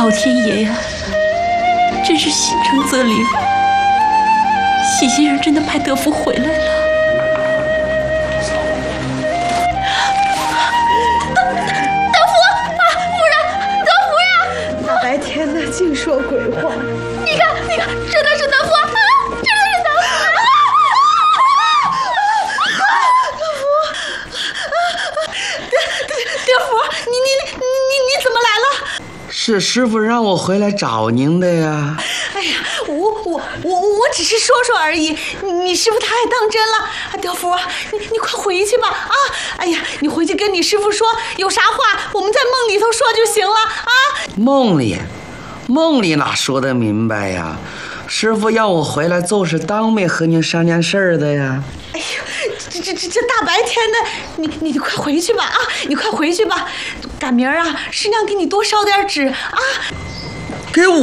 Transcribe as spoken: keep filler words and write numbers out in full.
老天爷呀，真是心诚则灵，喜心人真的派德福回来了。 德福啊，夫人，德福呀！ 大白天的净说鬼话。 你看，你看，真的是德福啊！真的是德福啊！ 德福，德德德福，你你你你你怎么来了？ 是师傅让我回来找您的呀。 哎呀，我我我我只是说说而已，你师傅他还当真了。啊，德福，你你快回去吧啊！哎呀，你回去跟你师傅说，有啥话我们在梦里头说就行了啊。 梦里，梦里哪说得明白呀？师傅要我回来，就是当面和您商量事儿的呀。 哎呦，这这这这大白天的，你你你快回去吧啊！你快回去吧，赶明儿啊，师娘给你多烧点纸啊。 给我。